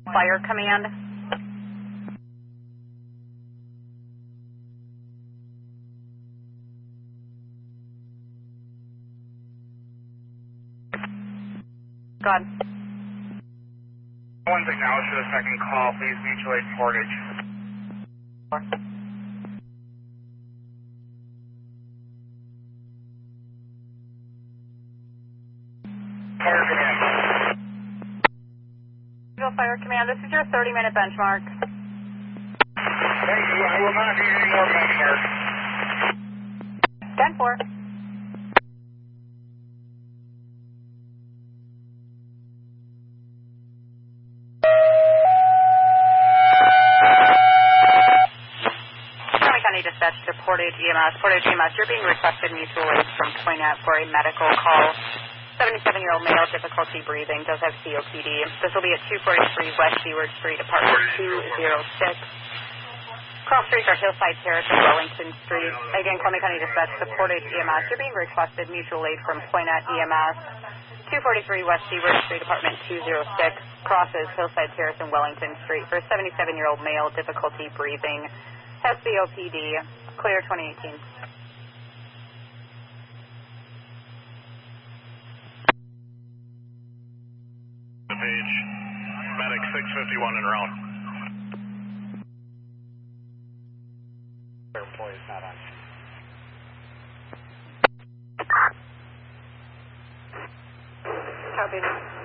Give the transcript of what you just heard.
Fire Command. Go ahead. One's acknowledged for the second call. Please mutual aid Portage. Fire Command. Fire Command, this is your 30-minute benchmark. Thank you. I will not need any more benchmarks. 10-4. County Dispatch to Portage EMS. Portage EMS, you're being requested mutual aid from Poinette for a medical call. 77-year-old male, difficulty breathing, does have COPD. This will be at 243 West Seaward Street, apartment 206. Cross streets are Hillside Terrace and Wellington Street. Again, Columbia County Dispatch to Portage EMS, you're being requested mutual aid from Poinette EMS. 243 West Seaward Street, apartment 206, crosses Hillside Terrace and Wellington Street for a 77-year-old male, difficulty breathing, has COPD, clear 2018. Page, medic 651 and round. Their employee's not on. Copy.